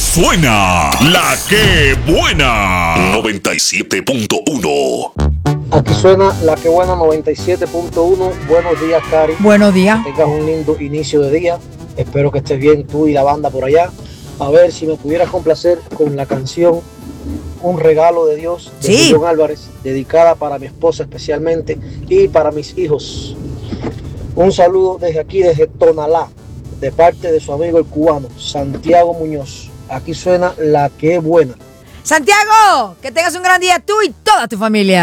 Suena la que buena. 97.1. Aquí suena la que buena 97.1. Buenos días, Cari. Buenos días. Que tengas un lindo inicio de día. Espero que estés bien tú y la banda por allá. A ver si me pudieras complacer con la canción Un regalo de Dios de Julián Álvarez, dedicada para mi esposa especialmente y para mis hijos. Un saludo desde aquí, desde Tonalá, de parte de su amigo el cubano Santiago Muñoz. Aquí suena la que buena. Santiago, que tengas un gran día tú y toda tu familia.